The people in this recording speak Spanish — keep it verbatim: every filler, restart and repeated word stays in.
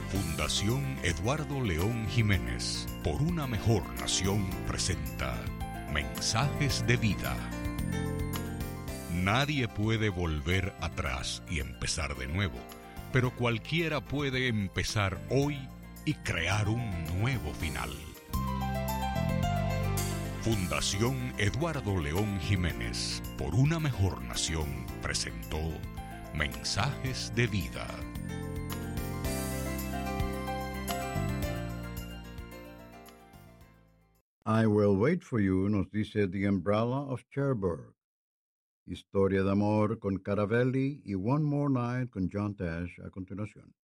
Fundación Eduardo León Jiménez, por una mejor nación, presenta Mensajes de Vida. Nadie puede volver atrás y empezar de nuevo, pero cualquiera puede empezar hoy y crear un nuevo final. Fundación Eduardo León Jiménez, por una mejor nación, presentó Mensajes de Vida. I Will Wait for You nos dice The Umbrella of Cherbourg. Historia de amor con Caravelli y One More Night con John Tesh a continuación.